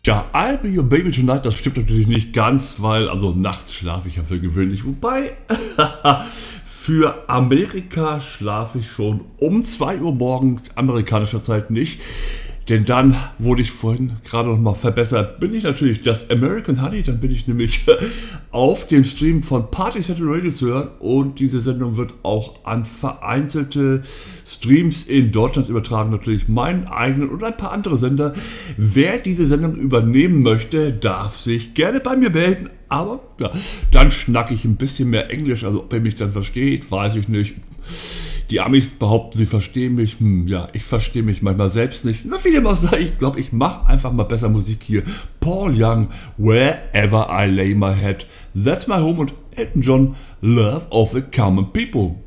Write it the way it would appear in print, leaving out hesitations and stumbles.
Ja, I'll Be Your Baby Tonight, das stimmt natürlich nicht ganz, weil, also nachts schlafe ich ja für gewöhnlich. Wobei, für Amerika schlafe ich schon um 2 Uhr morgens amerikanischer Zeit nicht. Denn dann wurde ich vorhin gerade noch mal verbessert. Bin ich natürlich das American Honey, dann bin ich nämlich auf dem Stream von Party City Radio zu hören. Und diese Sendung wird auch an vereinzelte Streams in Deutschland übertragen. Natürlich meinen eigenen und ein paar andere Sender. Wer diese Sendung übernehmen möchte, darf sich gerne bei mir melden. Aber ja, dann schnacke ich ein bisschen mehr Englisch. Also ob ihr mich dann versteht, weiß ich nicht. Die Amis behaupten, sie verstehen mich. Ja, ich verstehe mich manchmal selbst nicht. Na, wie dem auch sei, ich glaube, ich mache einfach mal besser Musik hier. Paul Young, Wherever I Lay My Head. That's My Home und Elton John, Love of the Common People.